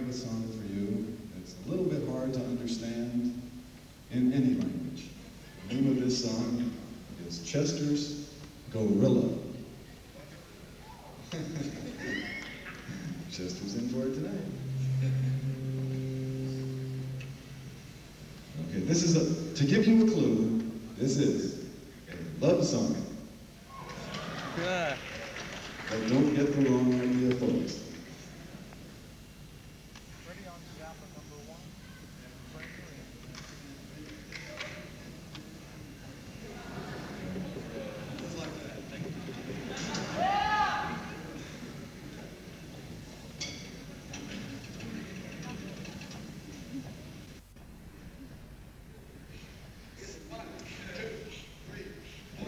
a song for you. It's a little bit hard to understand in any language. The name of this song is Chester's Gorilla. Chester's in for it tonight. Okay, this is to give you a clue, this is a love song. But don't get the wrong idea, folks.